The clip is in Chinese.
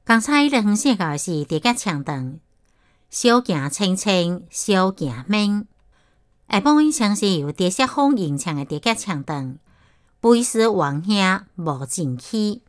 刚才咧分享到的是地脚长长，小行青青，小行明。下半文像是由地色风吟唱的地脚长长，背诗王兄无尽起。